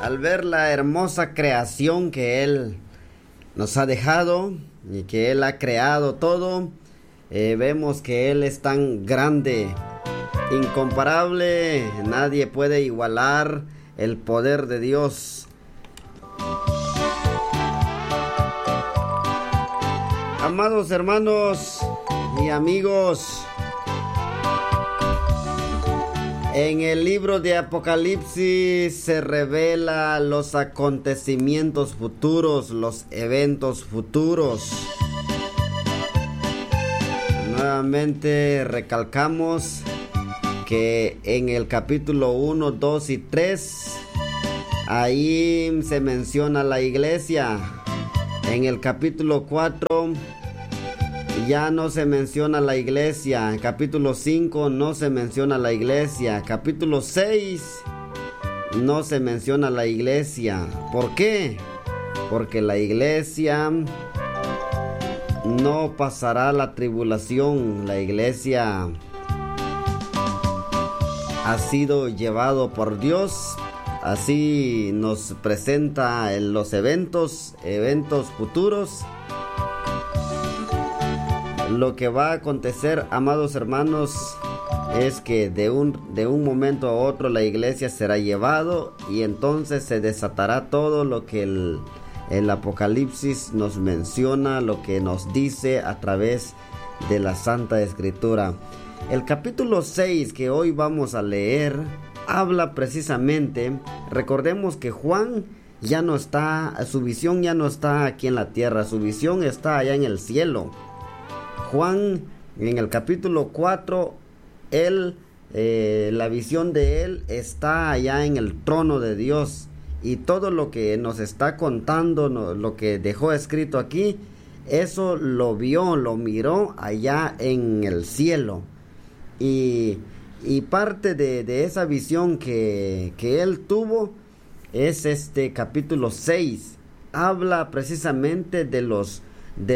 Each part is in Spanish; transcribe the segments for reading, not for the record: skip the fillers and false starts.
al ver la hermosa creación que Él nos ha dejado y que Él ha creado todo, vemos que Él es tan grande, incomparable, nadie puede igualar el poder de Dios. Amados hermanos y amigos, en el libro de Apocalipsis se revela los acontecimientos futuros, los eventos futuros. Nuevamente recalcamos que en el capítulo 1, 2 y 3, ahí se menciona la iglesia. En el capítulo 4 ya no se menciona la iglesia. En capítulo 5 no se menciona la iglesia. Capítulo 6 no se menciona la iglesia. ¿Por qué? Porque la iglesia no pasará la tribulación. La iglesia ha sido llevado por Dios. Así nos presenta en los eventos futuros. Lo que va a acontecer, amados hermanos, es que de un momento a otro la iglesia será llevado y entonces se desatará todo lo que el Apocalipsis nos menciona, lo que nos dice a través de la Santa Escritura. El capítulo 6 que hoy vamos a leer habla precisamente, recordemos que Juan ya no está, su visión ya no está aquí en la tierra, su visión está allá en el cielo. Juan, en el capítulo 4, la visión de él está allá en el trono de Dios. Y todo lo que nos está contando, lo que dejó escrito aquí, eso lo vio, lo miró allá en el cielo. Y parte de esa visión que él tuvo es este capítulo 6. Habla precisamente de los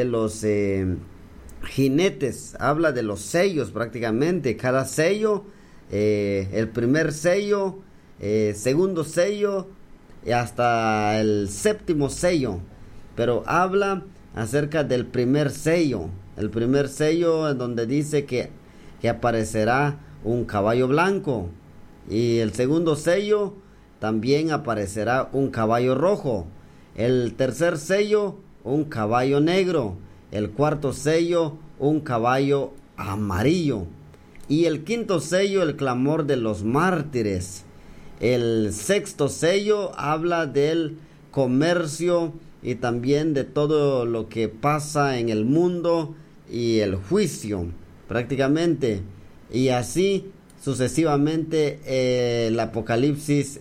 jinetes, habla de los sellos prácticamente. Cada sello, el primer sello, segundo sello, hasta el séptimo sello. Pero habla acerca del primer sello. El primer sello en donde dice que aparecerá un caballo blanco. Y el segundo sello también aparecerá un caballo rojo. El tercer sello, un caballo negro. El cuarto sello, un caballo amarillo. Y el quinto sello, el clamor de los mártires. El sexto sello habla del comercio y también de todo lo que pasa en el mundo y el juicio, prácticamente. Y así sucesivamente el Apocalipsis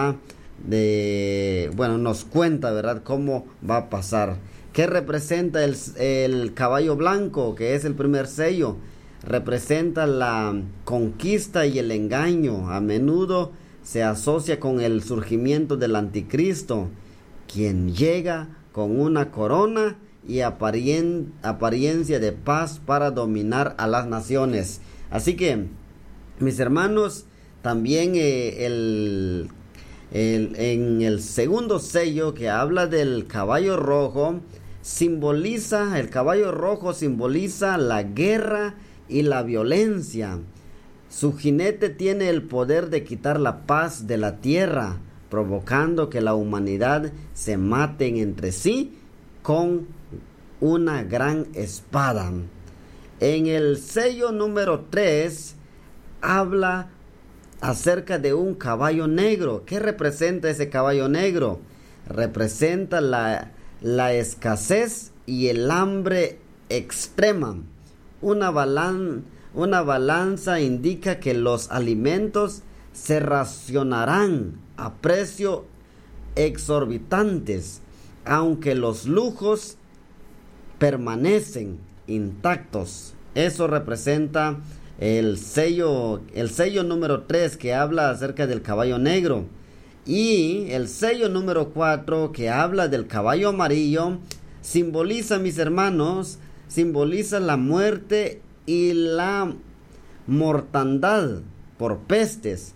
nos cuenta, ¿verdad?, cómo va a pasar. ¿Qué representa el caballo blanco, que es el primer sello? Representa la conquista y el engaño. A menudo se asocia con el surgimiento del anticristo, quien llega con una corona y apariencia de paz para dominar a las naciones. Así que, mis hermanos, también en el segundo sello, que habla del caballo rojo, el caballo rojo simboliza la guerra y la violencia. Su jinete tiene el poder de quitar la paz de la tierra, provocando que la humanidad se maten entre sí con una gran espada. En el sello número 3 habla acerca de un caballo negro. ¿Qué representa ese caballo negro? Representa la escasez y el hambre extrema. Una balanza indica que los alimentos se racionarán a precios exorbitantes, aunque los lujos permanecen intactos. Eso representa el sello número 3, que habla acerca del caballo negro. Y el sello número 4, que habla del caballo amarillo, simboliza, mis hermanos, simboliza la muerte y la mortandad por pestes.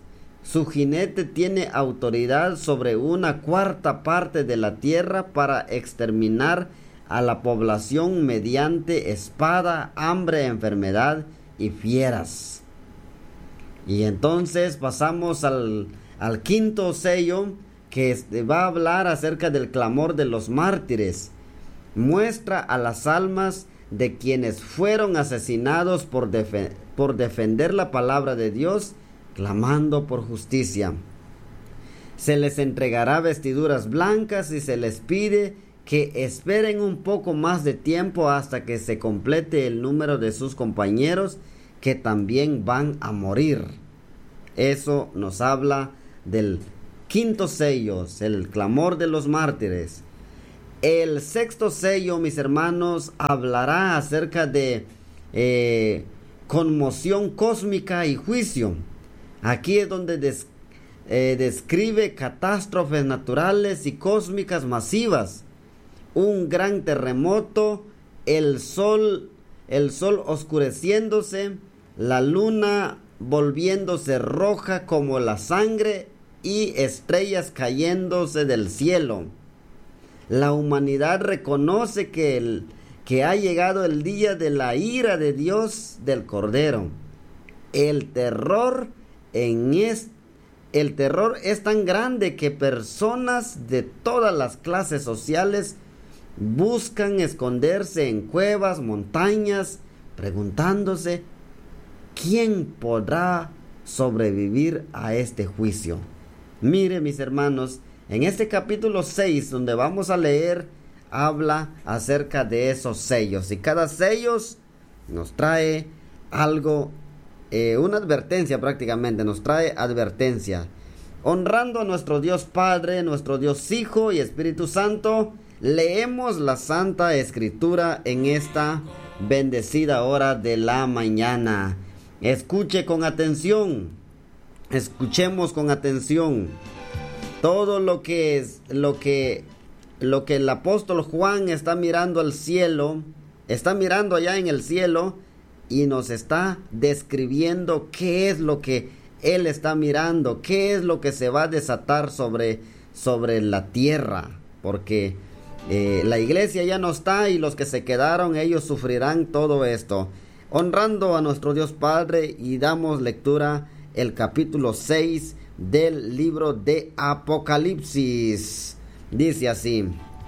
Su jinete tiene autoridad sobre una cuarta parte de la tierra para exterminar a la población mediante espada, hambre, enfermedad y fieras. Y entonces pasamos al quinto sello, que va a hablar acerca del clamor de los mártires. Muestra a las almas de quienes fueron asesinados por defender la palabra de Dios, clamando por justicia. Se les entregará vestiduras blancas y se les pide que esperen un poco más de tiempo hasta que se complete el número de sus compañeros que también van a morir. Eso nos habla del quinto sello, el clamor de los mártires. El sexto sello, mis hermanos, hablará acerca de conmoción cósmica y juicio. Aquí es donde describe catástrofes naturales y cósmicas masivas. Un gran terremoto, el sol oscureciéndose, la luna volviéndose roja como la sangre y estrellas cayéndose del cielo. La humanidad reconoce que ha llegado el día de la ira de Dios del Cordero. El terror es tan grande que personas de todas las clases sociales buscan esconderse en cuevas, montañas, preguntándose ¿quién podrá sobrevivir a este juicio? Mire, mis hermanos, en este capítulo 6, donde vamos a leer, habla acerca de esos sellos. Y cada sello nos trae algo, una advertencia prácticamente, nos trae advertencia. Honrando a nuestro Dios Padre, nuestro Dios Hijo y Espíritu Santo, leemos la Santa Escritura en esta bendecida hora de la mañana. Escuche con atención, escuchemos con atención. Todo lo que el apóstol Juan está mirando al cielo, está mirando allá en el cielo y nos está describiendo qué es lo que él está mirando, qué es lo que se va a desatar sobre la tierra, porque la iglesia ya no está y los que se quedaron, ellos sufrirán todo esto. Honrando a nuestro Dios Padre, y damos lectura el capítulo 6 del libro de Apocalipsis. Dice así: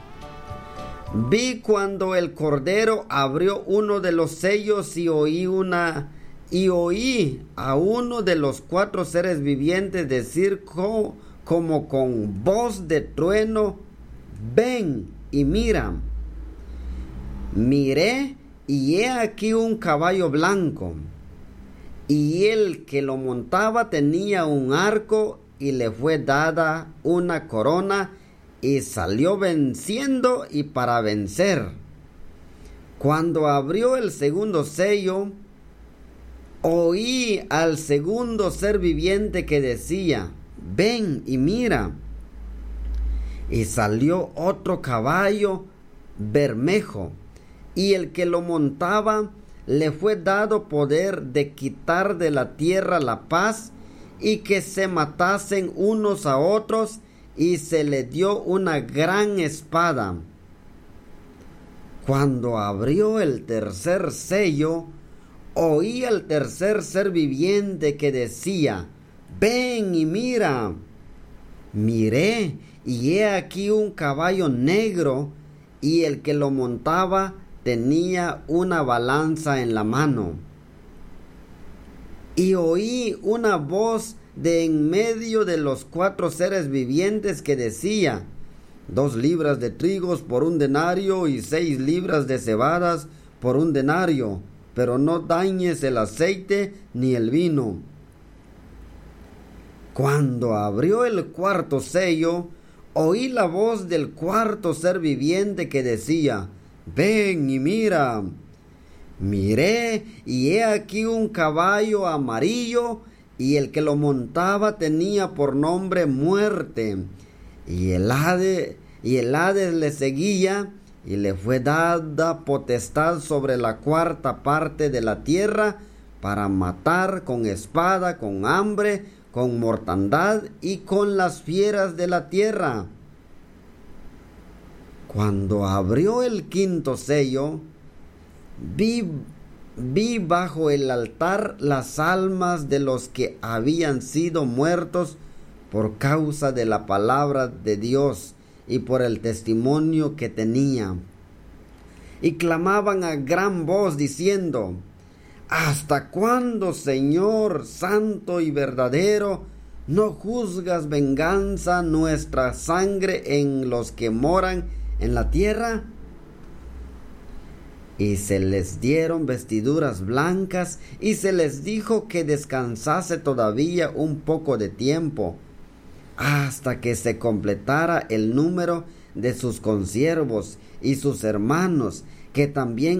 Vi cuando el Cordero abrió uno de los sellos y oí a uno de los 4 seres vivientes decir como con voz de trueno: ven y mira. Miré y he aquí un caballo blanco, y el que lo montaba tenía un arco y le fue dada una corona, y salió venciendo y para vencer. Cuando abrió el segundo sello, oí al segundo ser viviente que decía: ven y mira. Y salió otro caballo bermejo, y el que lo montaba le fue dado poder de quitar de la tierra la paz, y que se matasen unos a otros, y se le dio una gran espada. Cuando abrió el tercer sello, oí al tercer ser viviente que decía: ven y mira. Miré, y he aquí un caballo negro, y el que lo montaba tenía una balanza en la mano. Y oí una voz de en medio de los 4 seres vivientes que decía: 2 libras de trigos por 1 denario y 6 libras de cebadas por 1 denario, pero no dañes el aceite ni el vino. Cuando abrió el cuarto sello, oí la voz del 4.º ser viviente que decía: ven y mira. Miré, y he aquí un caballo amarillo, y el que lo montaba tenía por nombre Muerte, y el Hades le seguía, y le fue dada potestad sobre la 4ª parte de la tierra, para matar con espada, con hambre, con mortandad y con las fieras de la tierra. Cuando abrió el quinto sello, vi bajo el altar las almas de los que habían sido muertos por causa de la palabra de Dios y por el testimonio que tenían. Y clamaban a gran voz diciendo: ¿Hasta cuándo, Señor santo y verdadero, no juzgas venganza nuestra sangre en los que moran en la tierra? Y se les dieron vestiduras blancas, y se les dijo que descansase todavía un poco de tiempo, hasta que se completara el número de sus consiervos y sus hermanos, que también